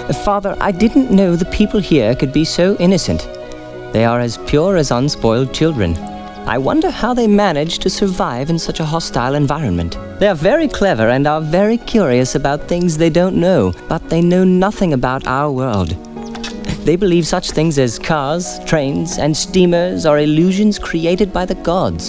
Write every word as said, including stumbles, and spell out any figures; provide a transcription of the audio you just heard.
Father, I didn't know the people here could be so innocent. They are as pure as unspoiled children. I wonder how they manage to survive in such a hostile environment. They are very clever and are very curious about things they don't know, but they know nothing about our world. They believe such things as cars, trains, and steamers are illusions created by the gods.